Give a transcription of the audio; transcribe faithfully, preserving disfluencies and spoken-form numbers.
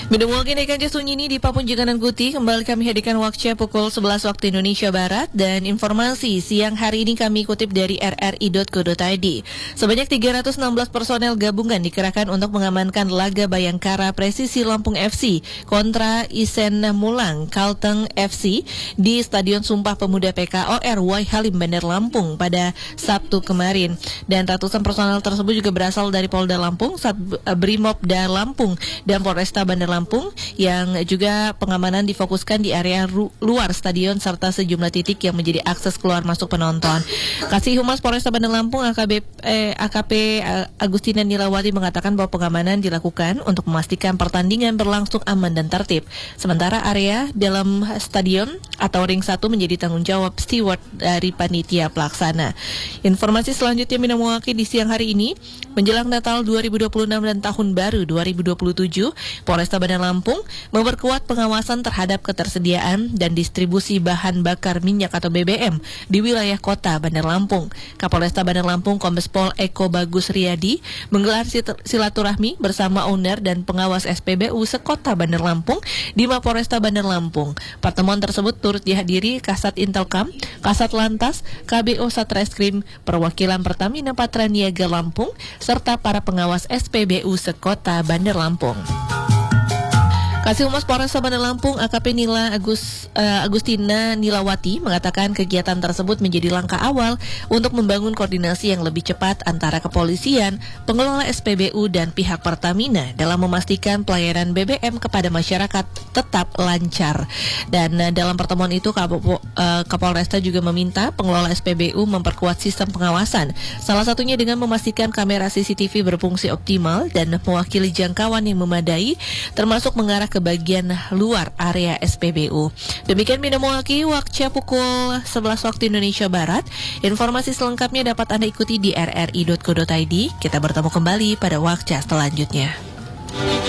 Minum ikan sunyi ini di Papun Jaganan Guti. Kembali kami hadirkan waktu pukul sebelas waktu Indonesia Barat. Dan informasi siang hari ini kami kutip dari r r i dot co dot i d. Sebanyak tiga ratus enam belas personel gabungan dikerahkan untuk mengamankan laga Bayangkara Presisi Lampung F C kontra Isen Mulang Kalteng F C di Stadion Sumpah Pemuda P K O R Wai Halim Bandar Lampung pada Sabtu kemarin. Dan ratusan personel tersebut juga berasal dari Polda Lampung, Sat Brimopda Lampung, dan Polresta Bandar Lampung, yang juga pengamanan difokuskan di area ru- luar stadion serta sejumlah titik yang menjadi akses keluar masuk penonton. Kasih Humas Polresta Bandar Lampung A K B, eh, A K P Agustina Nilawati mengatakan bahwa pengamanan dilakukan untuk memastikan pertandingan berlangsung aman dan tertib. Sementara area dalam stadion atau ring satu menjadi tanggung jawab steward dari panitia pelaksana. Informasi selanjutnya Minamowaki di siang hari ini, menjelang Natal dua ribu dua puluh enam dan Tahun Baru dua ribu dua puluh tujuh, Polresta Bandar Lampung memperkuat pengawasan terhadap ketersediaan dan distribusi bahan bakar minyak atau B B M di wilayah kota Bandar Lampung. Kapolresta Bandar Lampung Kombes Pol Eko Bagus Riyadi menggelar silaturahmi bersama owner dan pengawas S P B U sekota Bandar Lampung di Mapolresta Bandar Lampung. Pertemuan tersebut turut dihadiri Kasat Intelkam, Kasat Lantas, K B O Satreskrim, perwakilan Pertamina Patra Niaga Lampung, serta para pengawas S P B U sekota Bandar Lampung. Kasih Humas Polresta Bandar Lampung A K P Nila Agus, uh, Agustina Nilawati mengatakan kegiatan tersebut menjadi langkah awal untuk membangun koordinasi yang lebih cepat antara kepolisian, pengelola S P B U dan pihak Pertamina dalam memastikan pelayanan B B M kepada masyarakat tetap lancar. Dan uh, dalam pertemuan itu Kapo, uh, Kapolresta juga meminta pengelola S P B U memperkuat sistem pengawasan, salah satunya dengan memastikan kamera C C T V berfungsi optimal dan mewakili jangkauan yang memadai, termasuk mengarah ke bagian luar area S P B U. Demikian Minamowaki waktu pukul sebelas waktu Indonesia Barat. Informasi selengkapnya dapat Anda ikuti di r r i dot co dot i d. Kita bertemu kembali pada waktu selanjutnya.